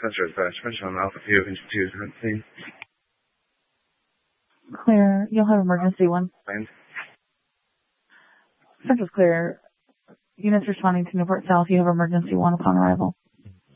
Central Dispatch on Alpha Pio Institute. Clear. You'll have emergency 1. Central's clear. Units responding to Newport South, you have emergency 1 upon arrival.